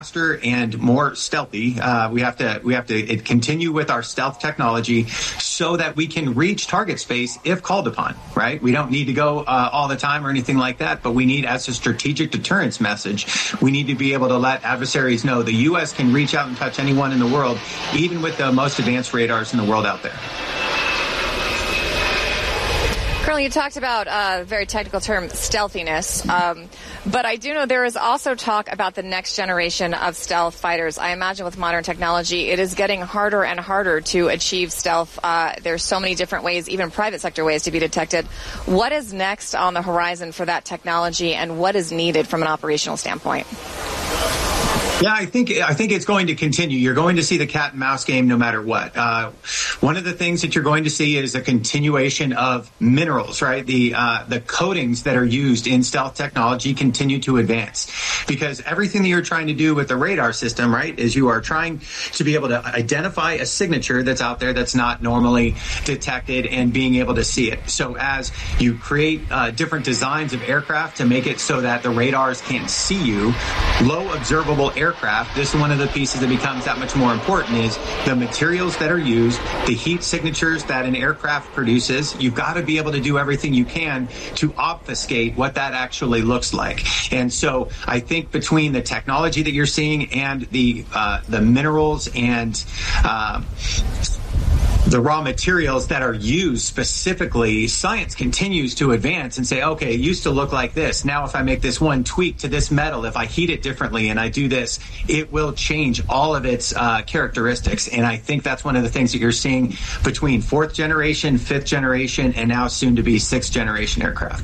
faster and more stealthy. We have to continue with our stealth technology so that we can reach target space if called upon, right? We don't need to go all the time or anything like that, but we need, as a strategic deterrence message, we need to be able to let adversaries know the U.S. can reach out and touch anyone in the world, even with the most advanced radars in the world out there. Colonel, you talked about a very technical term, stealthiness, but I do know there is also talk about the next generation of stealth fighters. I imagine with modern technology, it is getting harder and harder to achieve stealth. There's so many different ways, even private sector ways, to be detected. What is next on the horizon for that technology, and what is needed from an operational standpoint? Yeah, I think it's going to continue. You're going to see the cat and mouse game no matter what. One of the things that you're going to see is a continuation of minerals, right? The coatings that are used in stealth technology continue to advance, because everything that you're trying to do with the radar system, right, is you are trying to be able to identify a signature that's out there that's not normally detected and being able to see it. So as you create different designs of aircraft to make it so that the radars can't see you, low observable aircraft, this is one of the pieces that becomes that much more important, is the materials that are used, the heat signatures that an aircraft produces. You've got to be able to do everything you can to obfuscate what that actually looks like. And so I think between the technology that you're seeing and the minerals and the raw materials that are used specifically, science continues to advance and say, okay, it used to look like this. Now if I make this one tweak to this metal, if I heat it differently and I do this, it will change all of its characteristics. And I think that's one of the things that you're seeing between 4th generation, 5th generation, and now soon to be 6th generation aircraft.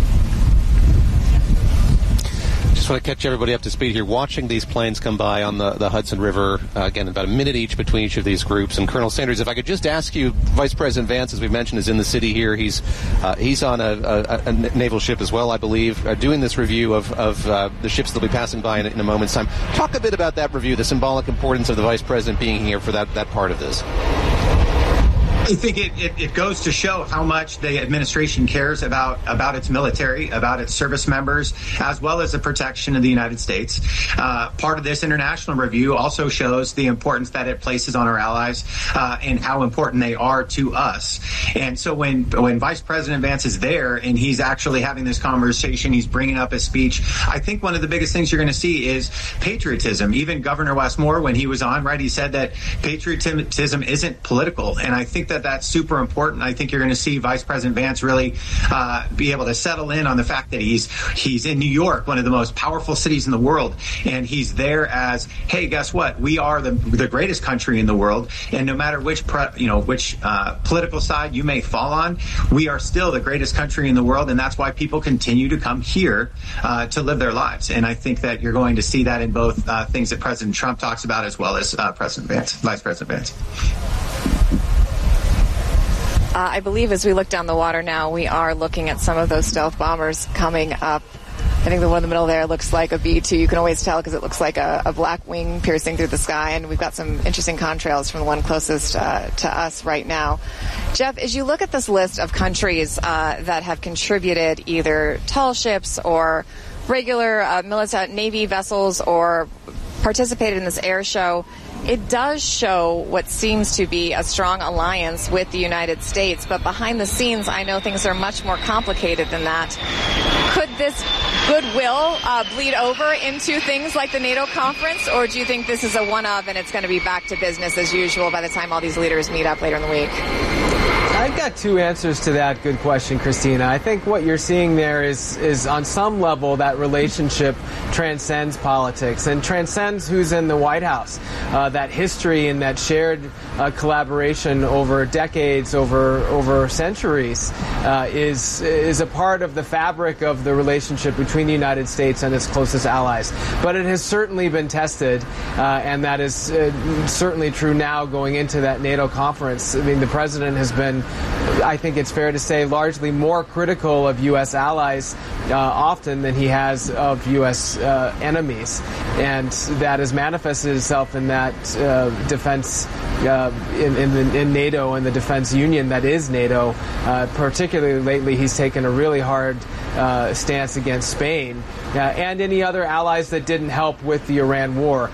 Just want to catch everybody up to speed here. Watching these planes come by on the Hudson River, again, about a minute each between each of these groups. And Colonel Sanders, if I could just ask you, Vice President Vance, as we mentioned, is in the city here. He's on a naval ship as well, I believe, doing this review of the ships that will be passing by in a moment's time. Talk a bit about that review, the symbolic importance of the Vice President being here for that part of this. I think it goes to show how much the administration cares about its military, about its service members, as well as the protection of the United States. Part of this international review also shows the importance that it places on our allies and how important they are to us. And so when Vice President Vance is there and he's actually having this conversation, he's bringing up his speech, I think one of the biggest things you're going to see is patriotism. Even Governor Westmore, when he was on, right, he said that patriotism isn't political. And I think that's super important. I think you're going to see Vice President Vance really be able to settle in on the fact that he's in New York, one of the most powerful cities in the world, and he's there as, hey, guess what? We are the greatest country in the world, and no matter which political side you may fall on, we are still the greatest country in the world, and that's why people continue to come here to live their lives. And I think that you're going to see that in both things that President Trump talks about as well as Vice President Vance. I believe as we look down the water now, we are looking at some of those stealth bombers coming up. I think the one in the middle there looks like a B-2. You can always tell because it looks like a black wing piercing through the sky, and we've got some interesting contrails from the one closest to us right now. Jeff, as you look at this list of countries that have contributed either tall ships or regular military Navy vessels or participated in this air show, it does show what seems to be a strong alliance with the United States, but behind the scenes, I know things are much more complicated than that. Could this goodwill bleed over into things like the NATO conference, or do you think this is a one-of and it's going to be back to business as usual by the time all these leaders meet up later in the week? I've got two answers to that good question, Christina. I think what you're seeing there is on some level that relationship transcends politics and transcends who's in the White House. That history and that shared collaboration over decades, over centuries, is a part of the fabric of the relationship between the United States and its closest allies. But it has certainly been tested, and that is certainly true now going into that NATO conference. I mean, the president has been been, I think it's fair to say, largely more critical of U.S. allies often than he has of U.S. enemies. And that has manifested itself in that defense in NATO and the defense union that is NATO. Particularly lately, he's taken a really hard stance against Spain and any other allies that didn't help with the Iran war.